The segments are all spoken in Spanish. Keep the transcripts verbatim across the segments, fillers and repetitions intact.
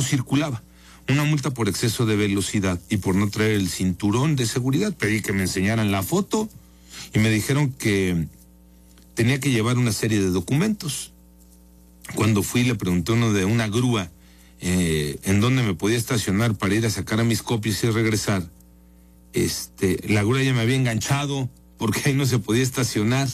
circulaba. Una multa por exceso de velocidad y por no traer el cinturón de seguridad. Pedí que me enseñaran la foto y me dijeron que tenía que llevar una serie de documentos. Cuando fui le pregunté a uno de una grúa eh, en dónde me podía estacionar para ir a sacar a mis copias y regresar. Este, la grúa ya me había enganchado porque ahí no se podía estacionar.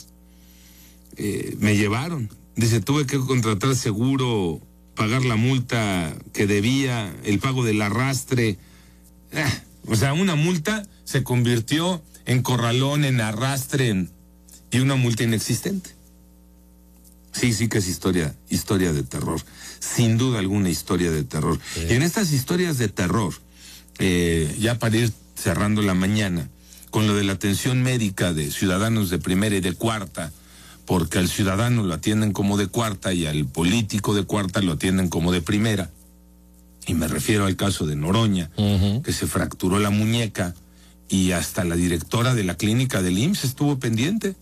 Eh, me llevaron. Dice, tuve que contratar seguro, pagar la multa que debía, el pago del arrastre. Eh, o sea, una multa se convirtió en corralón, en arrastre, en, y una multa inexistente. Sí, sí que es historia, historia de terror. Sin duda alguna historia de terror. Sí. Y en estas historias de terror, eh, ya para ir cerrando la mañana, con lo de la atención médica de ciudadanos de primera y de cuarta, porque al ciudadano lo atienden como de cuarta y al político de cuarta lo atienden como de primera. Y me refiero al caso de Noroña, uh-huh. que se fracturó la muñeca y hasta la directora de la clínica del I M S S estuvo pendiente.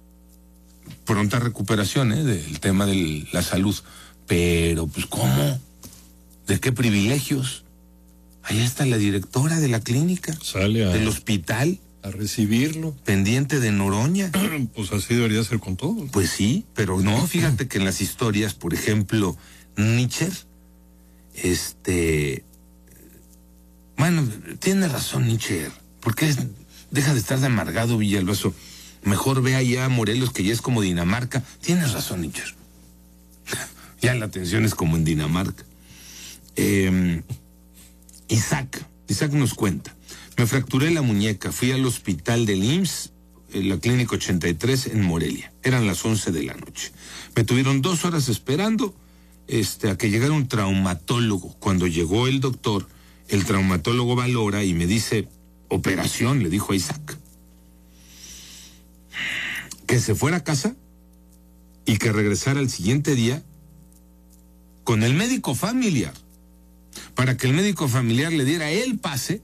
Pronta recuperación, ¿eh? Del tema de la salud. Pero, pues, ¿cómo? ¿De qué privilegios? Ahí está la directora de la clínica. Sale a, del hospital. A recibirlo. Pendiente de Noroña. Pues así debería ser con todos. Pues sí, pero no, fíjate que en las historias, por ejemplo, Nietzsche, este... Bueno, tiene razón Nietzsche. ¿Por qué es, deja de estar de amargado Villalbazo? Mejor ve allá a Morelos, que ya es como Dinamarca. Tienes razón, Nietzsche. Ya la atención es como en Dinamarca. Eh, Isaac, Isaac nos cuenta. Me fracturé la muñeca, fui al hospital del I M S S, en la clínica ochenta y tres en Morelia. Eran las once de la noche. Me tuvieron dos horas esperando este, a que llegara un traumatólogo. Cuando llegó el doctor, el traumatólogo valora y me dice, operación, le dijo a Isaac. Que se fuera a casa y que regresara al siguiente día con el médico familiar, para que el médico familiar le diera el pase,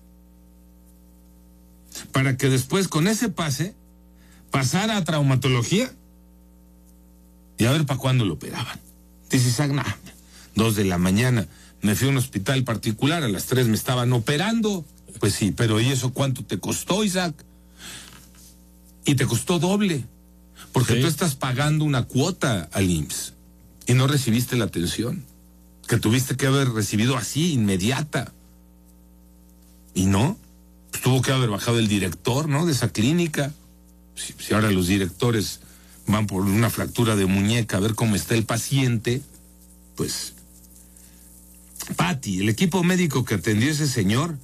para que después con ese pase pasara a traumatología y a ver para cuándo lo operaban. Dice Isaac, nah, dos de la mañana, me fui a un hospital particular, a las tres me estaban operando. Pues sí, pero ¿y eso cuánto te costó, Isaac? Y te costó doble. Porque sí. Tú estás pagando una cuota al I M S S y no recibiste la atención que tuviste que haber recibido así, inmediata. Y no, pues tuvo que haber bajado el director, ¿no? De esa clínica. Si, si ahora los directores van por una fractura de muñeca a ver cómo está el paciente, pues... Pati, el equipo médico que atendió a ese señor,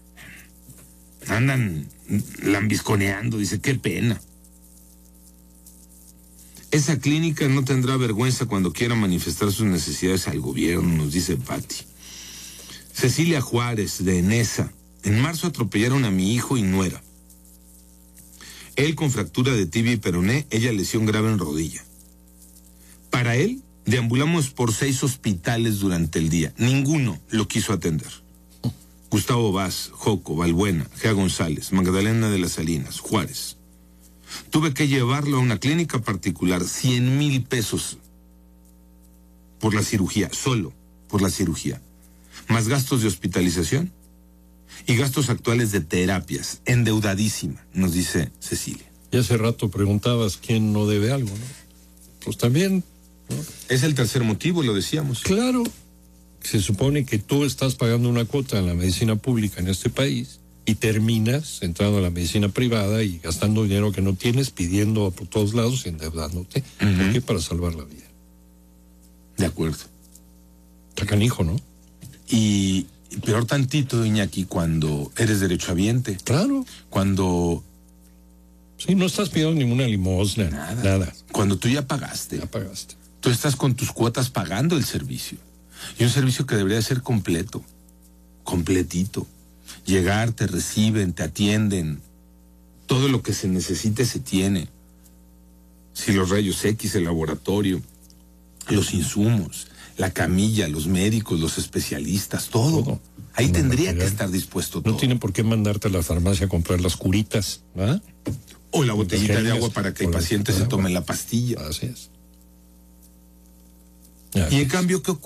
andan lambisconeando, dice, qué pena. Esa clínica no tendrá vergüenza cuando quiera manifestar sus necesidades al gobierno, nos dice Pati. Cecilia Juárez, de Enesa. En marzo atropellaron a mi hijo y nuera. Él con fractura de tibia y peroné, ella lesión grave en rodilla. Para él, deambulamos por seis hospitales durante el día. Ninguno lo quiso atender. Gustavo Vaz, Joco, Balbuena, Gea González, Magdalena de las Salinas, Juárez. Tuve que llevarlo a una clínica particular, cien mil pesos por la cirugía, solo por la cirugía, más gastos de hospitalización y gastos actuales de terapias, endeudadísima, nos dice Cecilia. Y hace rato preguntabas quién no debe algo, ¿no? Pues también, ¿no? Es el tercer motivo, lo decíamos. Claro, se supone que tú estás pagando una cuota en la medicina pública en este país y terminas entrando a la medicina privada y gastando dinero que no tienes, pidiendo por todos lados, endeudándote. Uh-huh. ¿Por qué? Para salvar la vida. De acuerdo. Está canijo, ¿no? Y, y peor tantito, Iñaki, cuando eres derechohabiente. Claro. Cuando... Sí, no estás pidiendo ninguna limosna. Nada. Nada. Cuando tú ya pagaste. Ya pagaste. Tú estás con tus cuotas pagando el servicio. Y un servicio que debería ser completo. Completito. Llegar, te reciben, te atienden. Todo lo que se necesite se tiene. Si los rayos X, el laboratorio, los insumos, la camilla, los médicos, los especialistas, todo. todo. Ahí no, tendría que estar dispuesto todo. No tienen por qué mandarte a la farmacia a comprar las curitas, ¿verdad? O la botellita de agua para que el paciente se tome la pastilla. Así es. Y en cambio, ¿qué ocurre?